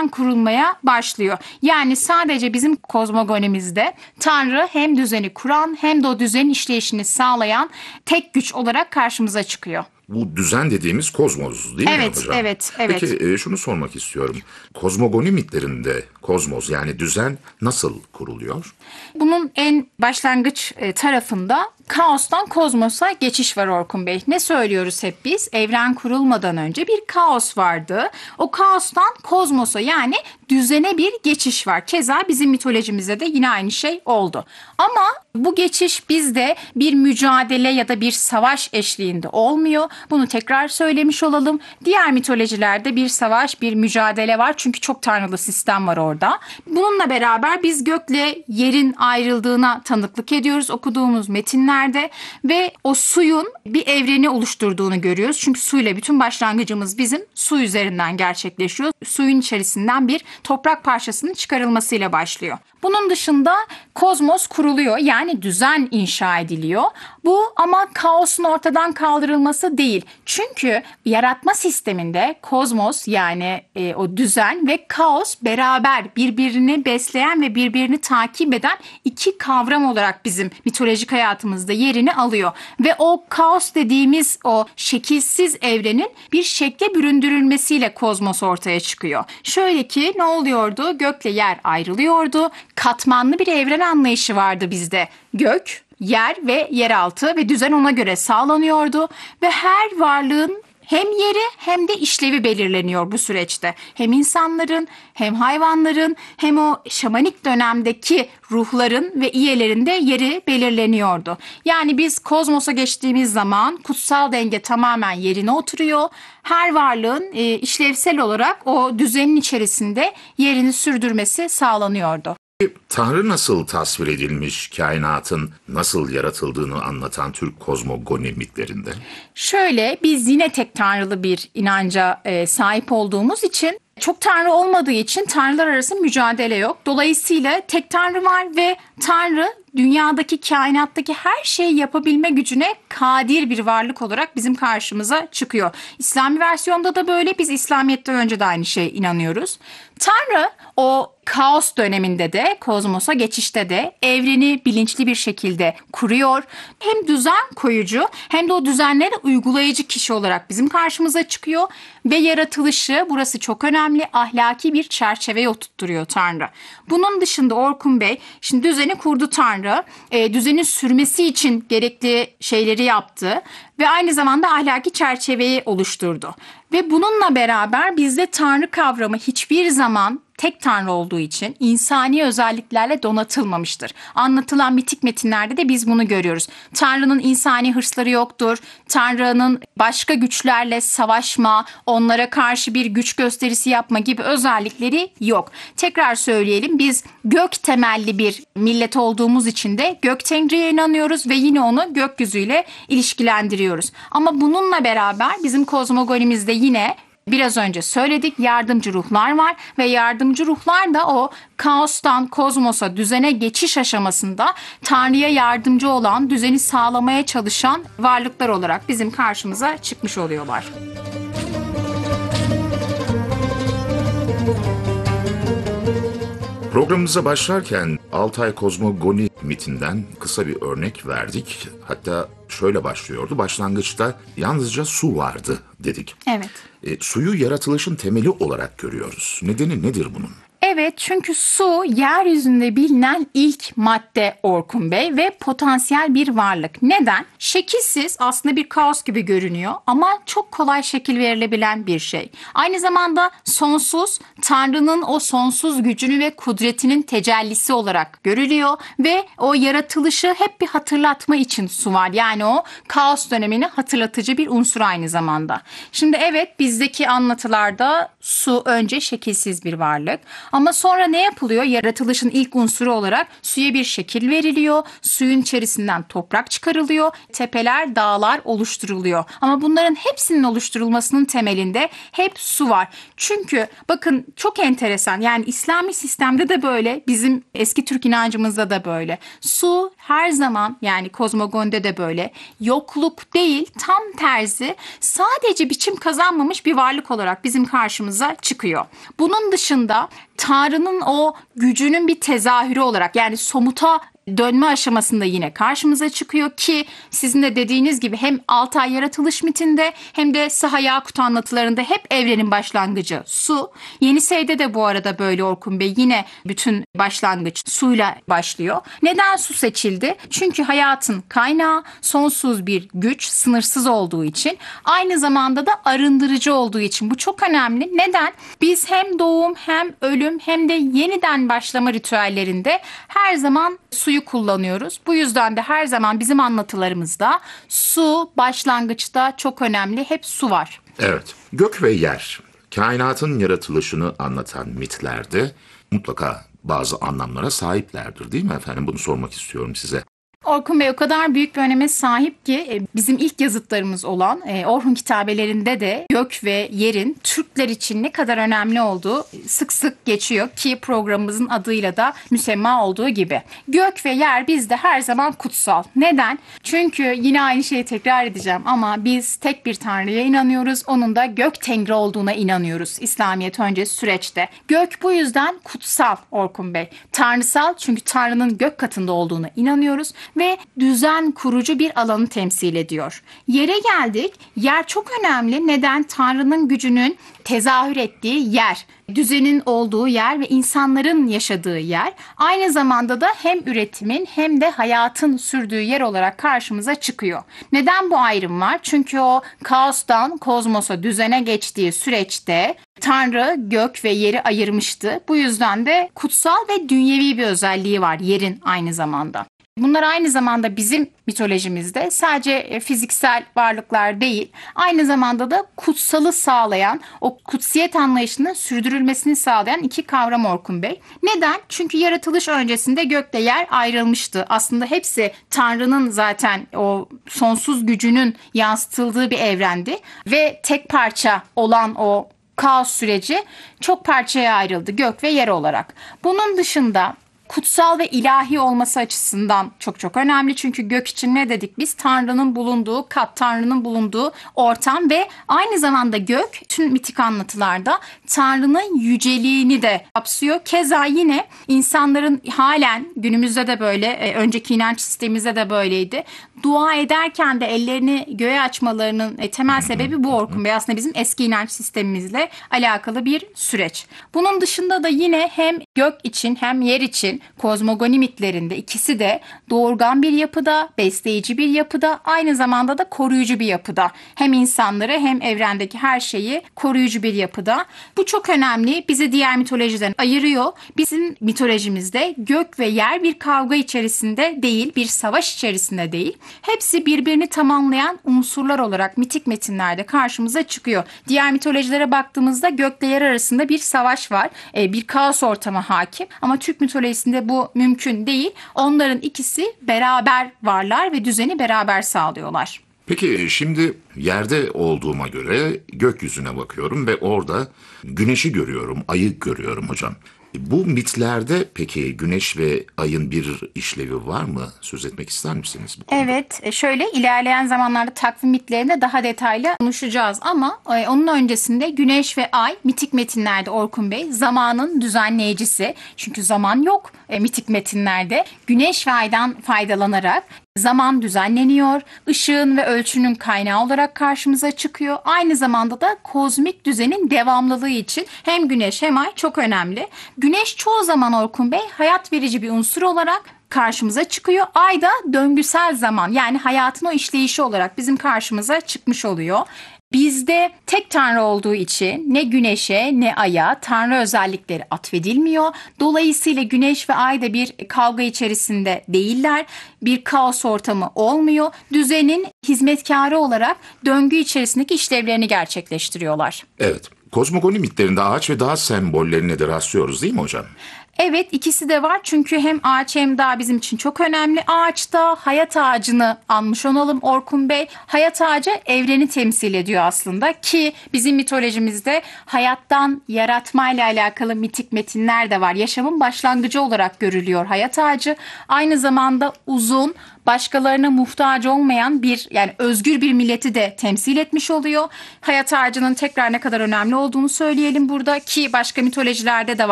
düzen kurulmaya başlıyor. Yani sadece bizim kozmogonimizde Tanrı hem düzeni kuran hem de o düzenin işleyişini sağlayan tek güç olarak karşımıza çıkıyor. Bu düzen dediğimiz kozmos değil mi hocam? Evet. Peki şunu sormak istiyorum. Kozmogoni mitlerinde kozmos yani düzen nasıl kuruluyor? Bunun en başlangıç tarafında kaostan kozmosa geçiş var Orkun Bey. Ne söylüyoruz hep biz? Evren kurulmadan önce bir kaos vardı. O kaostan kozmosa yani düzene bir geçiş var. Keza bizim mitolojimizde de yine aynı şey oldu. Ama bu geçiş bizde bir mücadele ya da bir savaş eşliğinde olmuyor. Bunu tekrar söylemiş olalım. Diğer mitolojilerde bir savaş, bir mücadele var. Çünkü çok tanrılı sistem var orada. Bununla beraber biz gökle yerin ayrıldığına tanıklık ediyoruz okuduğumuz metinlerde ve o suyun bir evreni oluşturduğunu görüyoruz. Çünkü suyla bütün başlangıcımız bizim su üzerinden gerçekleşiyor. Suyun içerisinden bir toprak parçasının çıkarılmasıyla başlıyor. Bunun dışında kozmos kuruluyor yani düzen inşa ediliyor. Bu ama kaosun ortadan kaldırılması değil. Çünkü yaratma sisteminde kozmos yani o düzen ve kaos beraber birbirini besleyen ve birbirini takip eden iki kavram olarak bizim mitolojik hayatımızda yerini alıyor. Ve o kaos dediğimiz o şekilsiz evrenin bir şekle büründürülmesiyle kozmos ortaya çıkıyor. Şöyle ki ne oluyordu? Gökle yer ayrılıyordu. Katmanlı bir evren anlayışı vardı bizde. Gök, yer ve yeraltı ve düzen ona göre sağlanıyordu ve her varlığın hem yeri hem de işlevi belirleniyor bu süreçte. Hem insanların hem hayvanların hem o şamanik dönemdeki ruhların ve iyelerin de yeri belirleniyordu. Yani biz kozmosa geçtiğimiz zaman kutsal denge tamamen yerine oturuyor. Her varlığın işlevsel olarak o düzenin içerisinde yerini sürdürmesi sağlanıyordu. Tanrı nasıl tasvir edilmiş, kainatın nasıl yaratıldığını anlatan Türk kozmogoni mitlerinde? Şöyle biz yine tek tanrılı bir inanca sahip olduğumuz için çok tanrı olmadığı için tanrılar arası mücadele yok. Dolayısıyla tek tanrı var ve tanrı dünyadaki kainattaki her şeyi yapabilme gücüne kadir bir varlık olarak bizim karşımıza çıkıyor. İslami versiyonda da böyle biz İslamiyet'ten önce de aynı şeye inanıyoruz. Tanrı o kaos döneminde de kozmosa geçişte de evreni bilinçli bir şekilde kuruyor. Hem düzen koyucu hem de o düzenleri uygulayıcı kişi olarak bizim karşımıza çıkıyor ve yaratılışı burası çok önemli ahlaki bir çerçeveye oturtturuyor Tanrı. Bunun dışında Orkun Bey şimdi düzeni kurdu Tanrı. Düzenin sürmesi için gerekli şeyleri yaptı ve aynı zamanda ahlaki çerçeveyi oluşturdu. Ve bununla beraber bizde Tanrı kavramı hiçbir zaman tek Tanrı olduğu için insani özelliklerle donatılmamıştır. Anlatılan mitik metinlerde de biz bunu görüyoruz. Tanrı'nın insani hırsları yoktur. Tanrı'nın başka güçlerle savaşma, onlara karşı bir güç gösterisi yapma gibi özellikleri yok. Tekrar söyleyelim biz gök temelli bir millet olduğumuz için de gök Tengri'ye inanıyoruz ve yine onu gökyüzüyle ilişkilendiriyoruz. Ama bununla beraber bizim kozmogonimizde yine biraz önce söyledik yardımcı ruhlar var ve yardımcı ruhlar da o kaostan kozmosa düzene geçiş aşamasında Tanrı'ya yardımcı olan, düzeni sağlamaya çalışan varlıklar olarak bizim karşımıza çıkmış oluyorlar. Programımıza başlarken Altay kozmogoni mitinden kısa bir örnek verdik. Hatta şöyle başlıyordu. Başlangıçta yalnızca su vardı dedik. Evet. Suyu yaratılışın temeli olarak görüyoruz. Nedeni nedir bunun? Evet çünkü su yeryüzünde bilinen ilk madde Orkun Bey ve potansiyel bir varlık. Neden? Şekilsiz aslında bir kaos gibi görünüyor ama çok kolay şekil verilebilen bir şey. Aynı zamanda sonsuz, Tanrı'nın o sonsuz gücünü ve kudretinin tecellisi olarak görülüyor ve o yaratılışı hep bir hatırlatma için su var. Yani o kaos dönemini hatırlatıcı bir unsur aynı zamanda. Şimdi evet bizdeki anlatılarda su önce şekilsiz bir varlık. Ama sonra ne yapılıyor? Yaratılışın ilk unsuru olarak suya bir şekil veriliyor. Suyun içerisinden toprak çıkarılıyor. Tepeler, dağlar oluşturuluyor. Ama bunların hepsinin oluşturulmasının temelinde hep su var. Çünkü bakın çok enteresan. Yani İslami sistemde de böyle, bizim eski Türk inancımızda da böyle. Su her zaman, yani kozmogonide de böyle, yokluk değil, tam tersi, sadece biçim kazanmamış bir varlık olarak bizim karşımıza çıkıyor. Bunun dışında Tanrı'nın o gücünün bir tezahürü olarak, yani somuta dönme aşamasında yine karşımıza çıkıyor ki sizin de dediğiniz gibi hem Altay yaratılış mitinde hem de Saha Yakut anlatılarında hep evrenin başlangıcı su. Yenisey'de de bu arada böyle Orkun Bey, yine bütün başlangıç suyla başlıyor. Neden su seçildi? Çünkü hayatın kaynağı, sonsuz bir güç, sınırsız olduğu için, aynı zamanda da arındırıcı olduğu için. Bu çok önemli. Neden? Biz hem doğum hem ölüm hem de yeniden başlama ritüellerinde her zaman suyu kullanıyoruz. Bu yüzden de her zaman bizim anlatılarımızda su başlangıçta çok önemli. Hep su var. Evet, gök ve yer, kainatın yaratılışını anlatan mitlerde mutlaka bazı anlamlara sahiplerdir, değil mi efendim? Bunu sormak istiyorum size. Orkun Bey o kadar büyük bir öneme sahip ki bizim ilk yazıtlarımız olan Orhun kitabelerinde de gök ve yerin Türkler için ne kadar önemli olduğu sık sık geçiyor ki programımızın adıyla da müsemma olduğu gibi. Gök ve yer bizde her zaman kutsal. Neden? Çünkü yine aynı şeyi tekrar edeceğim ama biz tek bir Tanrı'ya inanıyoruz. Onun da gök Tengri olduğuna inanıyoruz İslamiyet öncesi süreçte. Gök bu yüzden kutsal Orkun Bey. Tanrısal, çünkü Tanrı'nın gök katında olduğuna inanıyoruz ve düzen kurucu bir alanı temsil ediyor. Yere geldik. Yer çok önemli. Neden? Tanrı'nın gücünün tezahür ettiği yer, düzenin olduğu yer ve insanların yaşadığı yer. Aynı zamanda da hem üretimin hem de hayatın sürdüğü yer olarak karşımıza çıkıyor. Neden bu ayrım var? Çünkü o kaostan kozmosa, düzene geçtiği süreçte Tanrı gök ve yeri ayırmıştı. Bu yüzden de kutsal ve dünyevi bir özelliği var yerin aynı zamanda. Bunlar aynı zamanda bizim mitolojimizde sadece fiziksel varlıklar değil, aynı zamanda da kutsalı sağlayan, o kutsiyet anlayışının sürdürülmesini sağlayan iki kavram Orkun Bey. Neden? Çünkü yaratılış öncesinde gökle yer ayrılmıştı. Aslında hepsi Tanrı'nın zaten o sonsuz gücünün yansıtıldığı bir evrendi ve tek parça olan o kaos süreci çok parçaya ayrıldı gök ve yer olarak. Bunun dışında kutsal ve ilahi olması açısından çok çok önemli. Çünkü gök için ne dedik biz? Tanrı'nın bulunduğu kat, Tanrı'nın bulunduğu ortam ve aynı zamanda gök tüm mitik anlatılarda Tanrı'nın yüceliğini de kapsıyor. Keza yine insanların halen günümüzde de böyle, önceki inanç sistemimizde de böyleydi. Dua ederken de ellerini göğe açmalarının temel sebebi bu Orkun Bey. Aslında bizim eski inanç sistemimizle alakalı bir süreç. Bunun dışında da yine hem gök için hem yer için kozmogoni mitlerinde ikisi de doğurgan bir yapıda, besleyici bir yapıda, aynı zamanda da koruyucu bir yapıda. Hem insanları hem evrendeki her şeyi koruyucu bir yapıda. Bu çok önemli. Bizi diğer mitolojiden ayırıyor. Bizim mitolojimizde gök ve yer bir kavga içerisinde değil, bir savaş içerisinde değil. Hepsi birbirini tamamlayan unsurlar olarak mitik metinlerde karşımıza çıkıyor. Diğer mitolojilere baktığımızda gökle yer arasında bir savaş var. Bir kaos ortamı hakim. Ama Türk mitolojisinde bu mümkün değil. Onların ikisi beraber varlar ve düzeni beraber sağlıyorlar. Peki şimdi yerde olduğuma göre gökyüzüne bakıyorum ve orada güneşi görüyorum, ayı görüyorum hocam. Bu mitlerde peki güneş ve ayın bir işlevi var mı? Söz etmek ister misiniz bu konuda? Evet, şöyle ilerleyen zamanlarda takvim mitlerinde daha detaylı konuşacağız ama onun öncesinde güneş ve ay mitik metinlerde Orkun Bey zamanın düzenleyicisi. Çünkü zaman yok mitik metinlerde. Güneş ve aydan faydalanarak zaman düzenleniyor, ışığın ve ölçünün kaynağı olarak karşımıza çıkıyor. Aynı zamanda da kozmik düzenin devamlılığı için hem güneş hem ay çok önemli. Güneş çoğu zaman Orkun Bey hayat verici bir unsur olarak karşımıza çıkıyor. Ay da döngüsel zaman, yani hayatın o işleyişi olarak bizim karşımıza çıkmış oluyor. Bizde tek tanrı olduğu için ne güneşe ne aya tanrı özellikleri atfedilmiyor. Dolayısıyla güneş ve ay da bir kavga içerisinde değiller. Bir kaos ortamı olmuyor. Düzenin hizmetkarı olarak döngü içerisindeki işlevlerini gerçekleştiriyorlar. Evet. kozmogoni mitlerinde ağaç ve dağ sembollerine de rastlıyoruz değil mi hocam? Evet, ikisi de var çünkü hem ağaç hem dağ bizim için çok önemli. Ağaçta hayat ağacını anmış olalım Orkun Bey. Hayat ağacı evreni temsil ediyor aslında ki bizim mitolojimizde hayattan yaratmayla alakalı mitik metinler de var. Yaşamın başlangıcı olarak görülüyor hayat ağacı. Aynı zamanda uzun, başkalarına muhtaç olmayan bir, yani özgür bir milleti de temsil etmiş oluyor. Hayat ağacının tekrar ne kadar önemli olduğunu söyleyelim burada ki başka mitolojilerde de var.